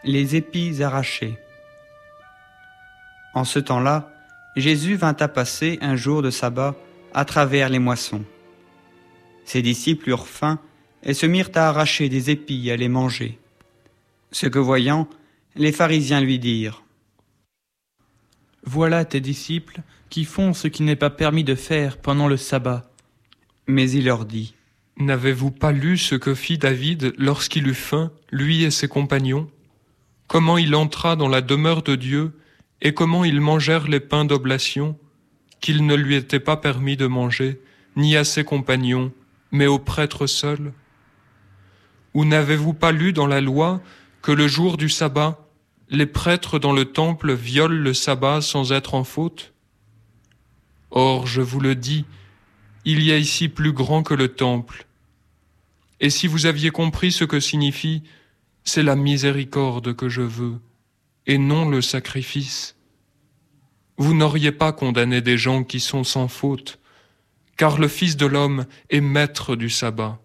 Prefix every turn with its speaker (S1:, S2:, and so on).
S1: Les épis arrachés. En ce temps-là, Jésus vint à passer un jour de sabbat à travers les moissons. Ses disciples eurent faim et se mirent à arracher des épis et à les manger. Ce que voyant, les pharisiens lui dirent :
S2: « Voilà tes disciples qui font ce qui n'est pas permis de faire pendant le sabbat. »
S1: Mais il leur dit :
S3: « N'avez-vous pas lu ce que fit David lorsqu'il eut faim, lui et ses compagnons ? Comment il entra dans la demeure de Dieu et comment ils mangèrent les pains d'oblation, qu'il ne lui était pas permis de manger, ni à ses compagnons, mais aux prêtres seuls ? Ou n'avez-vous pas lu dans la loi que le jour du sabbat, les prêtres dans le temple violent le sabbat sans être en faute ? Or, je vous le dis, il y a ici plus grand que le temple. Et si vous aviez compris ce que signifie « c'est la miséricorde que je veux » et non le sacrifice, vous n'auriez pas condamné des gens qui sont sans faute, car le Fils de l'homme est maître du sabbat.